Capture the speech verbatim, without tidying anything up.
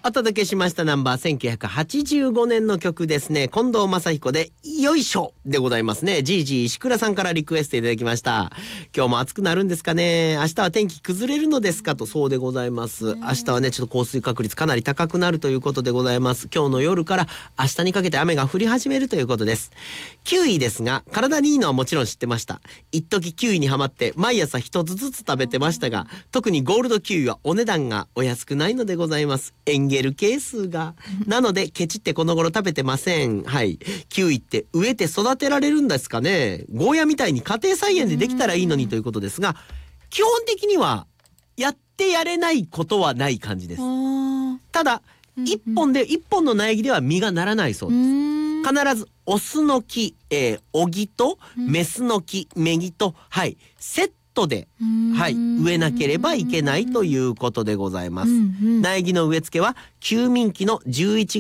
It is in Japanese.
お届けしましたナンバーせんきゅうひゃくはちじゅうごねんの曲ですね。近藤正彦でよいしょでございますね。ジージー石倉さんからリクエストいただきました。今日も暑くなるんですかね。明日は天気崩れるのですかと。そうでございます。明日はねちょっと降水確率かなり高くなるということでございます。今日の夜から明日にかけて雨が降り始めるということです。キウイですが体にいいのはもちろん知ってました。一時キウイにハマって毎朝一つずつ食べてましたが、特にゴールドキウイはお値段がお安くないのでございます。エンゲル係数がなのでケチってこの頃食べてません。はい。キウイって植えて育てられるんですかね。ゴーヤみたいに家庭菜園でできたらいいのにということですが、基本的にはやってやれないことはない感じです。ただ一本で一本の苗木では実がならないそうです。必ずオスの木、えー、オギとメスの木、メギと、はい、セットで、はい、植えなければいけないということでございます。苗木の植え付けは休眠期のじゅういち